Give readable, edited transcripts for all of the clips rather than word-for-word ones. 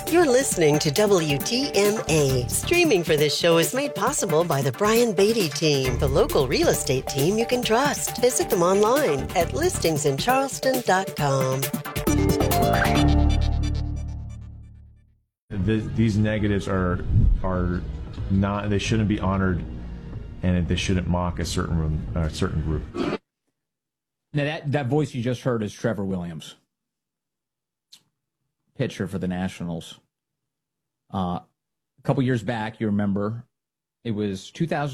You're listening to WTMA. Streaming for this show is made possible by the Brian Beatty team, the local real estate team you can trust. Visit them online at listingsincharleston.com. These negatives are not. They shouldn't be honored, and they shouldn't mock a certain group. Now that voice you just heard is Trevor Williams, pitcher for the Nationals. A couple years back, you remember, it was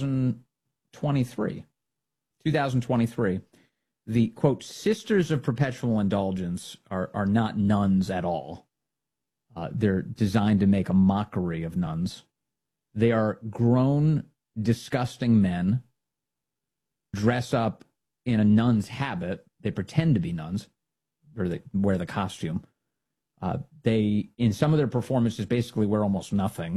2023. 2023. The, quote, Sisters of Perpetual Indulgence are not nuns at all. They're designed to make a mockery of nuns. They are grown, disgusting men, dress up in a nun's habit. They pretend to be nuns, or they wear the costume. They, in some of their performances, basically wear almost nothing.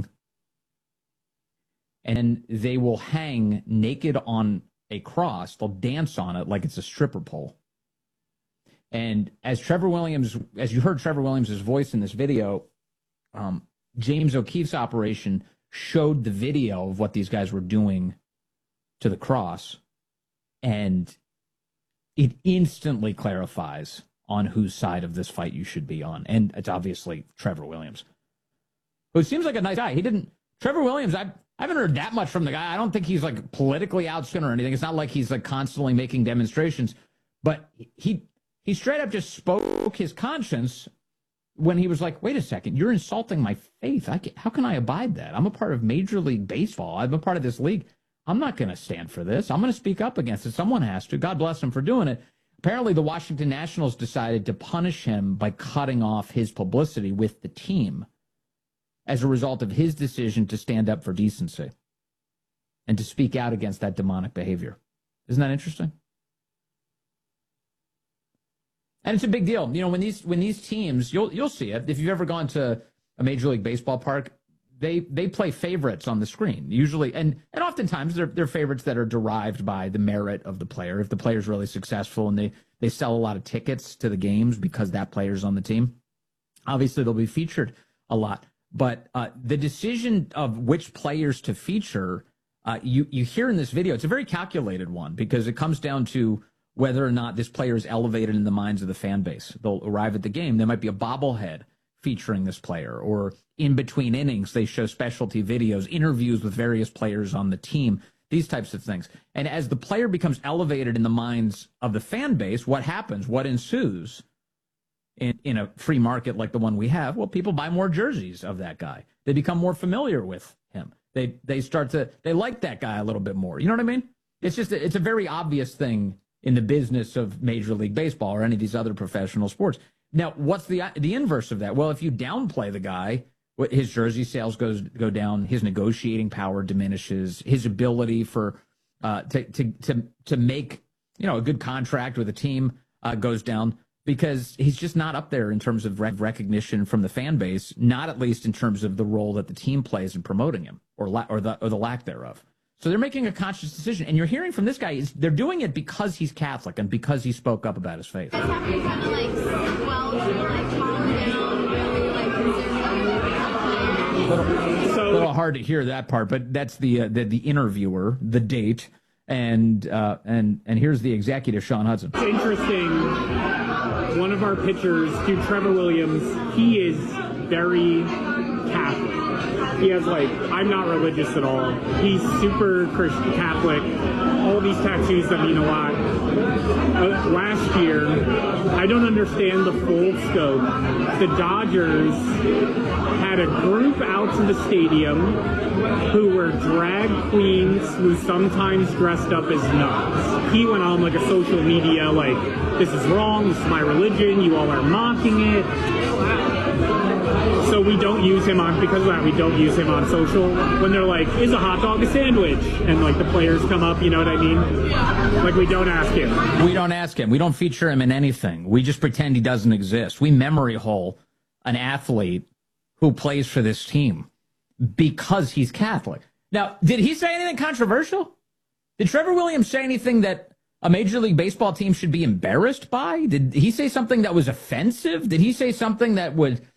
And they will hang naked on a cross. They'll dance on it like it's a stripper pole. And as you heard Trevor Williams' voice in this video, James O'Keefe's operation showed the video of what these guys were doing to the cross. And it instantly clarifies on whose side of this fight you should be on. And it's obviously Trevor Williams, who seems like a nice guy. Trevor Williams, I haven't heard that much from the guy. I don't think he's like politically outspoken or anything. It's not like he's like constantly making demonstrations, but he straight up just spoke his conscience when he was like, wait a second, you're insulting my faith. How can I abide that? I'm a part of Major League Baseball. I'm a part of this league. I'm not going to stand for this. I'm going to speak up against it. Someone has to. God bless him for doing it. Apparently, the Washington Nationals decided to punish him by cutting off his publicity with the team as a result of his decision to stand up for decency and to speak out against that demonic behavior. Isn't that interesting? And it's a big deal. You know, when these teams, you'll see it. If you've ever gone to a Major League Baseball park, they play favorites on the screen usually, and oftentimes they're favorites that are derived by the merit of the player. If the player's really successful and they sell a lot of tickets to the games because that player's on the team, obviously they'll be featured a lot. But the decision of which players to feature, you hear in this video, it's a very calculated one because it comes down to whether or not this player is elevated in the minds of the fan base. They'll arrive at the game. There might be a bobblehead featuring this player, or in between innings, they show specialty videos, interviews with various players on the team, these types of things. And as the player becomes elevated in the minds of the fan base, what happens? What ensues in a free market like the one we have? Well, people buy more jerseys of that guy. They become more familiar with him. They like that guy a little bit more. You know what I mean? It's a very obvious thing in the business of Major League Baseball or any of these other professional sports. Now, what's the inverse of that? Well, if you downplay the guy, his jersey sales go down, his negotiating power diminishes, his ability to make a good contract with a team goes down because he's just not up there in terms of recognition from the fan base, not at least in terms of the role that the team plays in promoting him or the lack thereof. So they're making a conscious decision, and you're hearing from this guy, they're doing it because he's Catholic and because he spoke up about his faith. It's happening kind of like swell to like calm down, really like consider a little hard to hear that part, but that's the interviewer, the date, and here's the executive, Sean Hudson. It's interesting. One of our pitchers, dude, Trevor Williams, he is very Catholic. He has I'm not religious at all. He's super Christian Catholic. All these tattoos that mean a lot. Last year, I don't understand the full scope. The Dodgers had a group out to the stadium who were drag queens who sometimes dressed up as nuns. He went on a social media this is wrong, this is my religion, you all are mocking it. So we don't use him because of that, we don't use him on social. When they're like, is a hot dog a sandwich? And the players come up, you know what I mean? We don't ask him. We don't ask him. We don't feature him in anything. We just pretend he doesn't exist. We memory hole an athlete who plays for this team because he's Catholic. Now, did he say anything controversial? Did Trevor Williams say anything that a Major League Baseball team should be embarrassed by? Did he say something that was offensive? Did he say something that would